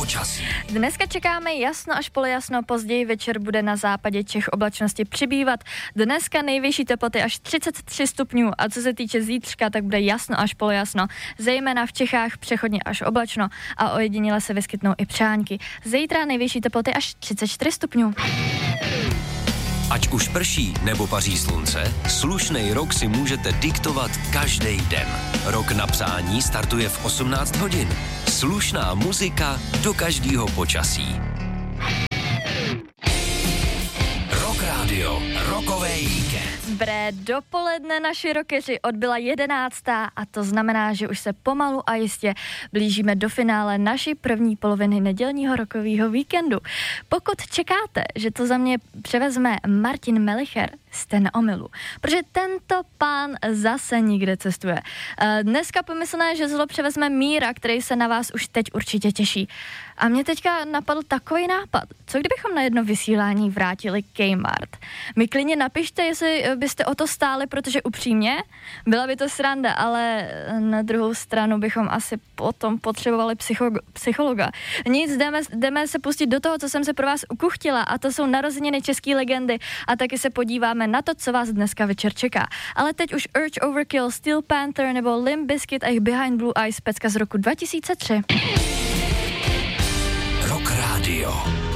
počasí. Dneska čekáme jasno až polojasno, později večer bude na západě Čech oblačnosti přibývat. Dneska nejvyšší teploty až 33 stupňů a co se týče zítřka, tak bude jasno až polojasno. Zejména v Čechách přechodně až oblačno a ojediněle se vyskytnou i přáňky. Zítra nejvyšší teploty až 34 stupňů. Ať už prší nebo paří slunce, slušnej rok si můžete diktovat každý den. Rok na přání startuje v 18 hodin. Slušná muzika do každého počasí. Rock Radio, rokovej víkend. Dobré dopoledne, naši rockeři, odbyla 11. a to znamená, že už se pomalu a jistě blížíme do finále naší první poloviny nedělního rockového víkendu. Pokud čekáte, že to za mě převezme Martin Melicher, jste na omylu, protože tento pán zase nikde cestuje. Dneska pomyslné, že zlo převezme Míra, který se na vás už teď určitě těší. A mě teďka napadl takový nápad. Co kdybychom na jedno vysílání vrátili Kmart? Mi klidně napište, jestli byste o to stáli, protože upřímně byla by to sranda, ale na druhou stranu bychom asi potom potřebovali psychologa. Nic, jdeme se pustit do toho, co jsem se pro vás ukuchtila, a to jsou narozeniny české legendy a taky se podíváme na to, co vás dneska večer čeká. Ale teď už Urge Overkill, Steel Panther nebo Limp Bizkit a jejich Behind Blue Eyes pecka z roku 2003. Rock Radio.